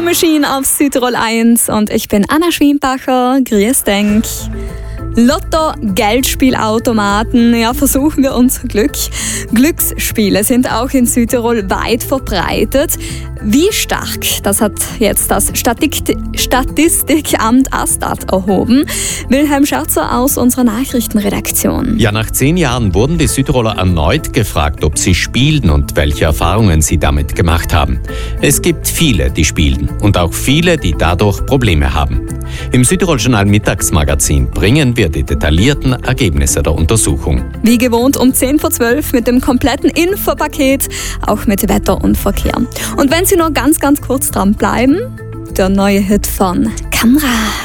Machine auf Südtirol 1 und ich bin Anna Schwienbacher. Grüß denk. Lotto, Geldspielautomaten, ja, versuchen wir unser Glück. Glücksspiele sind auch in Südtirol weit verbreitet. Wie stark, das hat jetzt das Statistikamt Astat erhoben. Wilhelm Scherzer aus unserer Nachrichtenredaktion. Ja, nach 10 Jahren wurden die Südtiroler erneut gefragt, ob sie spielen und welche Erfahrungen sie damit gemacht haben. Es gibt viele, die spielen und auch viele, die dadurch Probleme haben. Im Südtirol Journal Mittagsmagazin bringen wir die detaillierten Ergebnisse der Untersuchung. Wie gewohnt um 10:12 mit dem kompletten Infopaket, auch mit Wetter und Verkehr. Und wenn Sie nur ganz kurz dranbleiben, der neue Hit von Kamra.